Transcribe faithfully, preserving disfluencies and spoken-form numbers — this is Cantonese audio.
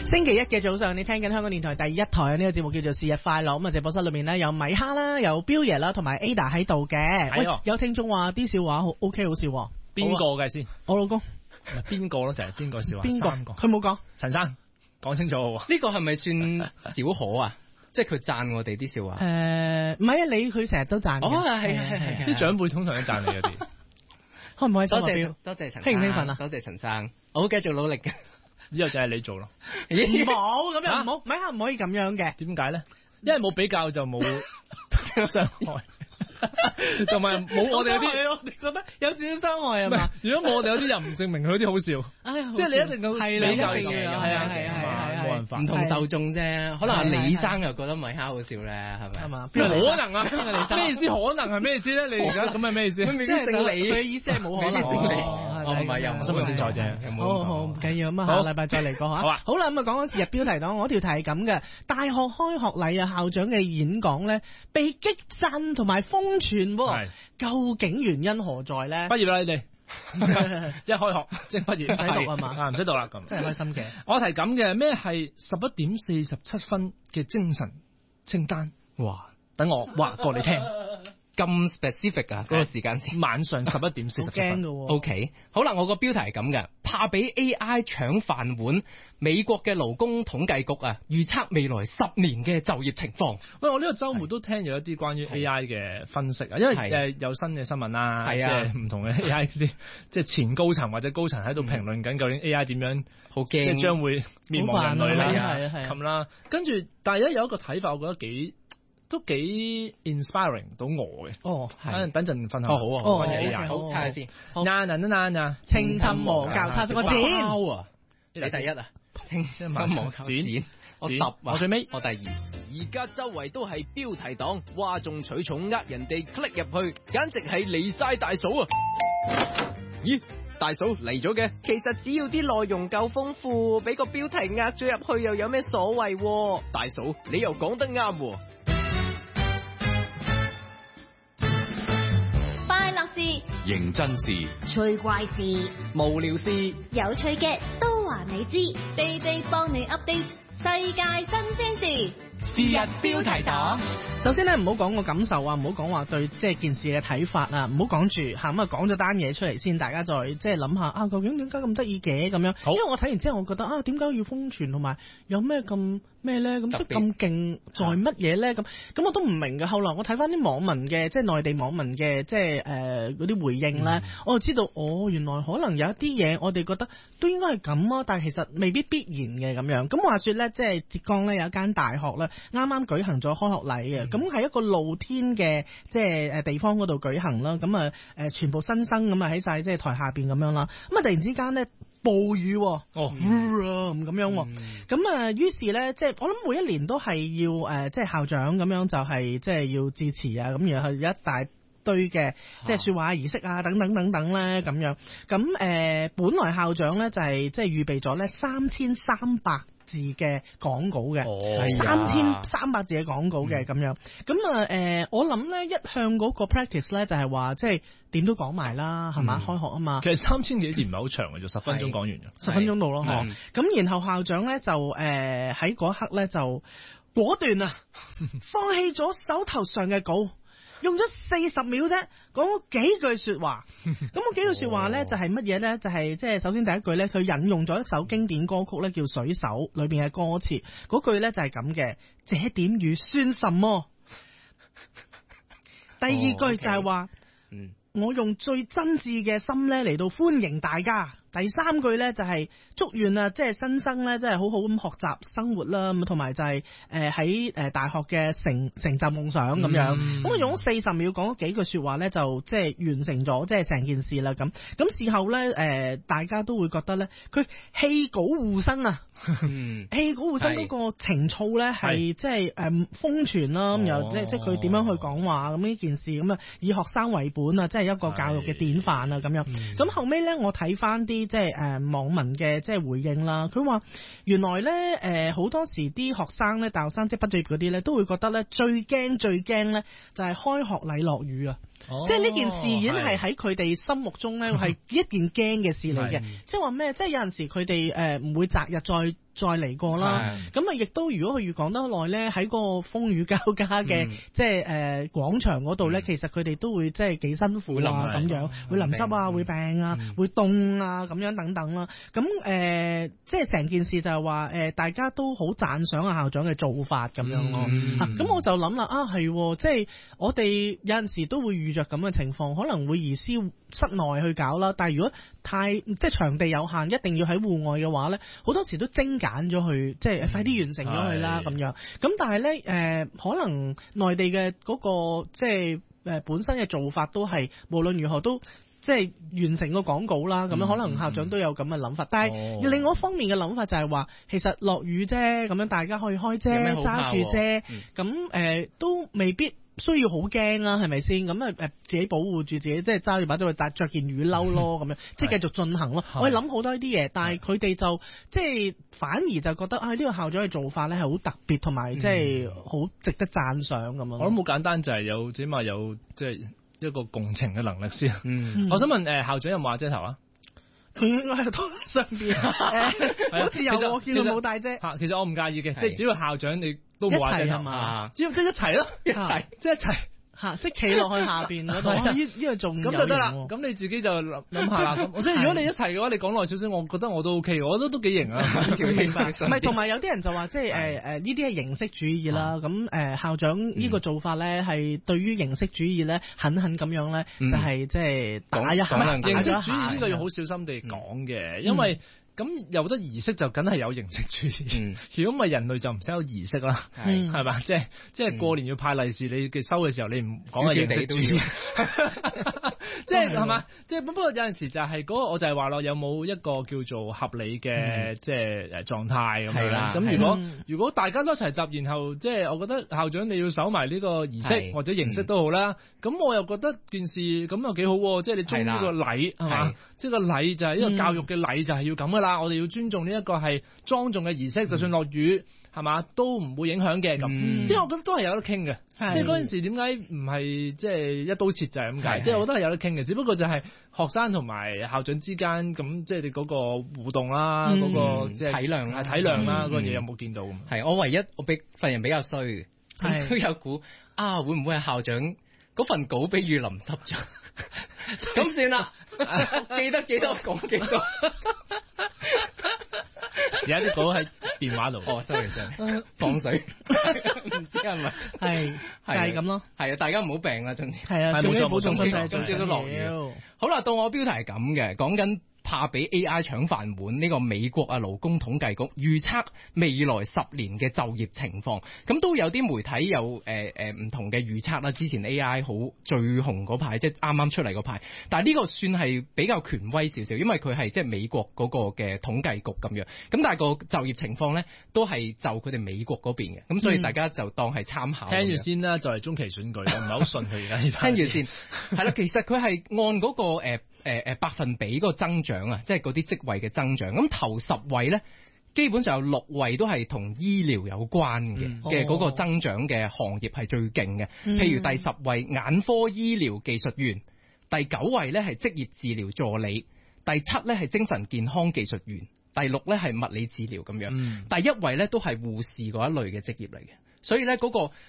星期一嘅早上，你聽緊香港電台第一台呢、呢個節目叫做《是日快樂》。咁啊，直播室裏面呢，有米哈啦，有彪爺啦，同埋 Ada 喺度嘅。喂，有聽眾話啲笑話好 OK， 好笑。 邊個嘅先？ 我老公。 邊個咯？就係邊個笑話？ 邊個？佢冇講。 陳生講清楚喎。 呢個係咪算小可啊？即係佢讚我哋啲笑話。 誒，唔係啊，你佢成日都讚。 哦，係係係。 啲長輩通常都讚你嗰啲。 開唔開心？ 多謝多謝陳生。 興唔興奮啊？ 多謝陳生，我會繼續努力嘅。 之後就係你做咯。 唔好咁樣，唔好，咪下唔可以咁樣嘅。 點解咧？因為冇比較就冇傷害。同埋冇我哋有啲， 我哋覺得有少少傷害係嘛？ 如果我哋有啲又唔證明佢啲好笑，即係你一定要比較嘅，係啊係啊係啊，冇辦法， 唔同受眾啫。可能阿李生又覺得米蝦好笑咧，係咪？ 係嘛？ 可能啊？咩意思？可能係咩意思咧？你而家咁係咩意思？ 佢未必姓李， 佢意思係冇可能姓李。 哦，唔係又唔新聞精彩啫。 好好唔緊要咁啊，下禮拜再嚟過吓。 好啊。 好啦，咁啊講緊是日標題黨，我條題係咁嘅：大學開學禮啊，校長嘅演講咧被激讚同埋瘋傳喎。究竟原因何在咧？ 畢業啦，你哋一開學即係畢業， 唔使讀啊嘛， 啊唔使讀啦咁， 真係開心嘅。 我提咁嘅咩係十一點四十七分嘅精神清單？哇！等我話過你聽。 咁 specific 啊，嗰、那個時間先， 晚上十一點四十七分。 喎 OK， 好啦，我個標題係咁嘅，怕俾 A I 搶飯碗。美國嘅勞工統計局啊，預測未來十年嘅就業情況。 喂，我呢個週末都聽咗一啲關於 A I 嘅分析啊，因為誒、呃、有新嘅新聞啦，即係唔同嘅 A I 啲，即係前高層或者高層喺度評論緊究竟 A I 點樣，好驚，即係將會滅亡人類啦，咁啦。跟住，但係咧有一個睇法，我覺得幾。都幾 inspiring 到我嘅。 哦， 係。等陣分享。 哦，好啊， 好， 好，猜下先。 嗱嗱嗱嗱， 青春魔教差個剪啊！你第一啊，青春魔教剪，我揼啊， 我最尾， 我第二。 而家周圍都係標題黨，嘩眾取寵，呃人哋 click 入去，簡直係離晒大嫂啊！咦？大嫂嚟咗嘅， 其實只要啲內容夠豐富，俾個標題呃咗入去又有咩所謂？ 大嫂，你又講得啱喎。 快樂事、 認真事、 趣怪事、 無聊事、 有趣嘅都話你知，地地幫你 update 世界新鮮事。 是日標題黨。 首先咧，唔好講個感受啊，唔好講話對即係件事嘅睇法啊，唔好講住吓，咁啊講咗單嘢出嚟先，大家再即係諗下啊，究竟點解咁得意嘅咁樣？因為我睇完之後，我覺得啊，點解要瘋傳同埋有咩咁咩咧？咁即係咁勁在乜嘢咧？咁咁我都唔明嘅。後來我睇翻啲網民嘅，即係內地網民嘅，即係誒嗰啲回應咧，嗯、我就知道哦，原來可能有一啲嘢我哋覺得都應該係咁啊，但係其實未必必然嘅咁樣。咁話說咧，即係浙江咧有一間大學咧。啱啱舉行咗開學禮嘅，咁喺、嗯、一個露天嘅即係誒地方嗰度舉行啦，咁啊誒全部新生咁啊喺晒即係台下邊咁樣啦，咁啊突然之間咧暴雨，哦咁、嗯、樣，咁啊於是咧即係我諗每一年都係要誒即係校長咁樣就係即係要致辭啊，咁然後有一大堆嘅即係說話儀式啊等等等等咧咁樣，咁誒、呃、本來校長咧就係即係預備咗咧三千三百字嘅講稿嘅，三千三百字嘅講稿嘅咁樣，咁啊誒，我諗咧一向嗰個 practice 咧就係話，即係點都講埋啦，係嘛、嗯、開學啊嘛。 其實三千幾字唔係好長嘅，就十分鐘講完咗， 十分鐘到咯，嗬。咁然後校長咧就誒喺嗰刻咧就果斷啊，放棄咗手頭上嘅稿。用咗四十秒啫，講咗幾句說話。咁嗰幾句說話咧就係乜嘢咧？就係即係首先第一句咧，佢引用咗一首經典歌曲咧，叫《水手》裏邊嘅歌詞。嗰句咧就係咁嘅，這點雨算什麼？第二句就係話，嗯，我用最真摯嘅心咧嚟到歡迎大家。第三句咧就係祝願啊，即係新生咧，即係好好咁學習生活啦，咁同埋就係誒喺誒大學嘅成成就夢想咁樣。咁我、嗯、用咗四十秒講咗幾句說話咧，就即係完成咗即係成件事啦。咁咁事後咧，誒、呃、大家都會覺得咧，佢棄稿護生啊，棄稿護生嗰個情操咧係即係誒瘋傳啦，咁又即係即係佢點樣去講話咁呢件事咁啊，以學生為本啊，即係一個教育嘅典範啊咁樣。咁、嗯、後尾咧，我睇翻啲。即係誒、呃、網民嘅即係回應啦，佢話原來咧誒好多時啲學生咧，大學生即係畢咗業嗰啲咧，都會覺得咧最驚最驚咧就係開學禮落雨啊！ 哦、即係呢件事已經係喺佢哋心目中咧係一件驚嘅事嚟嘅。即係話咩？即係有陣時佢哋誒唔會擇日再再嚟過啦。咁啊，亦都如果佢越講得耐咧，喺個風雨交加嘅、嗯、即係誒廣場嗰度咧，其實佢哋都會即係幾辛苦啊咁樣，會淋濕啊，會病啊，嗯、會凍啊咁樣等等啦。咁誒、呃，即係成件事就係話誒，大家都好讚賞啊校長嘅做法咁樣咯。咁、嗯啊、我就諗啦，啊係，即係我哋有陣時都會遇着咁嘅情況，可能會移師室內去搞啦。但係如果太即係場地有限，一定要喺戶外嘅話咧，好多時都精簡咗去，即係快啲完成咗佢啦咁樣。咁但係咧誒，可能內地嘅嗰、嗰個即係誒、呃、本身嘅做法都係無論如何都即係完成個廣告啦。咁樣、嗯、可能校長都有咁嘅諗法。嗯、但係另外一方面嘅諗法就係話，其實落雨啫，咁樣大家可以開遮揸住遮，咁誒、呃、都未必需要好驚啦，係咪先？咁啊誒，自己保護住自己，即係揸住把遮，去着件雨褸咯，咁樣即係繼續進行咯。我哋諗好多呢啲嘢，但係佢哋就即係反而就覺得啊，呢、呢個校長嘅做法咧係好特別，同埋即係好值得讚賞咁樣。我諗好簡單，就係有起碼有即係一個共情嘅能力先。嗯，我想問誒、呃、校長有冇帶遮頭啊？佢應該喺台上邊，好似有我見佢冇帶遮。嚇，其實我唔介意嘅，即係只要校長你都冇帶遮係嘛？只要即係一齊咯，一齊即係一齊嚇，即係企落去下邊嗰度。呢呢個仲咁就得啦。咁你自己就諗諗下啦。咁即係如果你一齊嘅話，你講耐少少，我覺得我都 OK，我覺得都幾型啊。明白。唔係，同埋有啲人就話即係誒誒呢啲係形式主義啦。咁誒校長呢個做法咧係對於形式主義咧狠狠咁樣咧，就係即係打一下。形式主義呢個要好小心地講嘅，因為。咁有得儀式就梗係有形式主義，如果唔係人類就唔使有儀式啦，係嘛？即係即係過年要派利是，你嘅收嘅時候你唔講係形式主義，即係係嘛？即係不過有陣時就係嗰個我就係話咯，有冇一個叫做合理嘅即係誒狀態咁樣？咁如果如果大家都一齊答，然後即係我覺得校長你要守埋呢個儀式或者形式都好啦，咁我又覺得件事咁又幾好喎，即係你中呢個禮係嘛？即係個禮就係呢個教育嘅禮就係要咁噶啦。我哋要尊重呢一個係莊重嘅儀式，嗯、就算落雨係嘛都唔會影響嘅咁。嗯、即係我覺得都係有得傾嘅。即係嗰陣時點解唔係即係一刀切就係咁解？即係我覺得係有得傾嘅，只不過就係學生同埋校長之間咁，即係你嗰個互動啦，嗰、嗯、個即係體諒啊，體諒啦，嗰樣嘢有冇見到？係我唯一我俾份人比較衰嘅，咁都有估啊，會唔會係校長嗰份稿俾雨淋濕咗？咁算啦，記得記得講幾多。而家啲稿喺電話度。哦，sorry sorry，放水，唔知係咪？係係咁咯。係啊，大家唔好病啦，總之係啊，總之保重身體，總之都落雨。好啦，到我標題係咁嘅，講緊。怕俾 A I 搶飯碗，呢個美國啊勞工統計局預測未來十年嘅就業情況，咁都有啲媒體有誒誒唔同嘅預測啦。之前 A I 好最紅嗰排，即係啱啱出嚟嗰排，但係呢個算係比較權威少少，因為佢係即係美國嗰個嘅統計局咁樣。咁但係個就業情況咧，都係就佢哋美國嗰邊嘅，咁所以大家就當係參考。聽住先啦，就係中期選舉，我唔係好信佢而家。聽住先，係啦，其實佢係按嗰個誒誒誒百分比嗰個增長。即係嗰啲職位嘅增長，咁頭十位呢，基本上有六位都係同醫療有關嘅嘅嗰個增長嘅行業係最勁嘅。嗯、譬如第十位眼科醫療技術員，第九位呢係職業治療助理，第七呢係精神健康技術員，第六呢係物理治療咁樣，嗯、第一位呢都係護士嗰一類嘅職業嚟嘅。所以咧嗰個